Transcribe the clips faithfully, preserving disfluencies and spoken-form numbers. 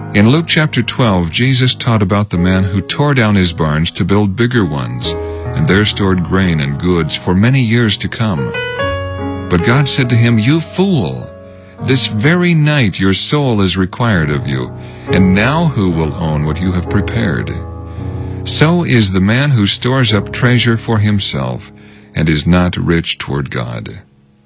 In Luke chapter twelve, Jesus taught about the man who tore down his barns to build bigger ones, and there stored grain and goods for many years to come. But God said to him, "You fool! This very night your soul is required of you, and now who will own what you have prepared? So is the man who stores up treasure for himself, and is not rich toward God."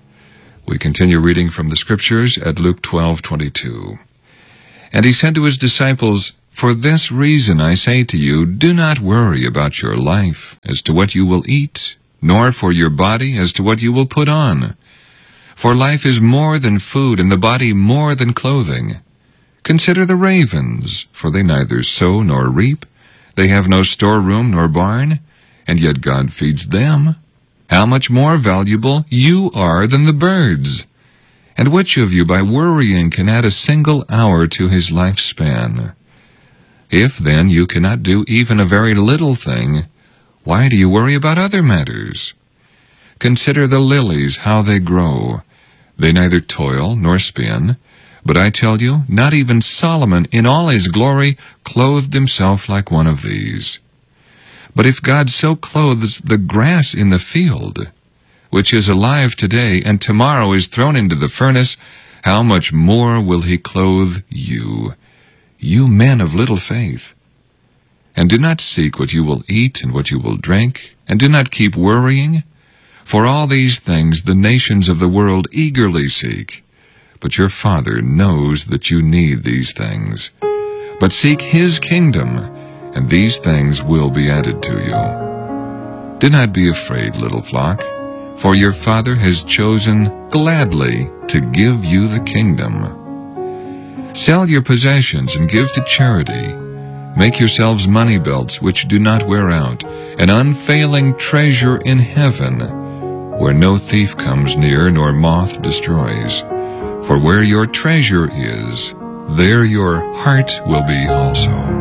We continue reading from the Scriptures at Luke twelve twenty-two. And he said to his disciples, "For this reason I say to you, do not worry about your life as to what you will eat, nor for your body as to what you will put on. For life is more than food, and the body more than clothing. Consider the ravens, for they neither sow nor reap, they have no storeroom nor barn, and yet God feeds them. How much more valuable you are than the birds? And which of you by worrying can add a single hour to his lifespan? If then you cannot do even a very little thing, why do you worry about other matters? Consider the lilies, how they grow. They neither toil nor spin. But I tell you, not even Solomon in all his glory clothed himself like one of these. But if God so clothes the grass in the field, which is alive today and tomorrow is thrown into the furnace, how much more will he clothe you, you men of little faith? And do not seek what you will eat and what you will drink, and do not keep worrying, for all these things the nations of the world eagerly seek. But your Father knows that you need these things. But seek his kingdom, and these things will be added to you. Do not be afraid, little flock, for your Father has chosen gladly to give you the kingdom. Sell your possessions and give to charity. Make yourselves money belts which do not wear out, an unfailing treasure in heaven, where no thief comes near nor moth destroys. For where your treasure is, there your heart will be also.